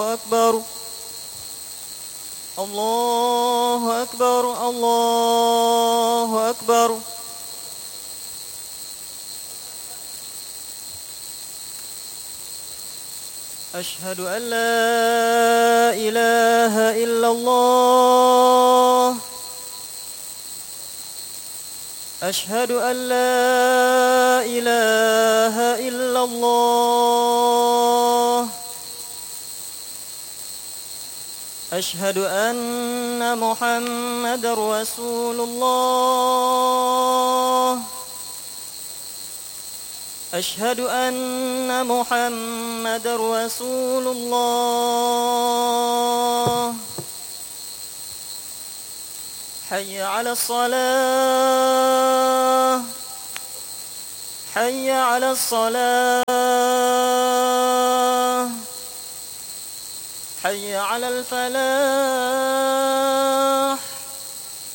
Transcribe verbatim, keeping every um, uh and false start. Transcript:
أكبر الله أكبر الله أكبر. أشهد أن لا إله إلا الله. أشهد أن لا إله إلا الله. أشهد أن محمدًا رسول الله. أشهد أن محمدًا رسول الله. حي على الصلاة. حي على الصلاة. حي على الفلاح.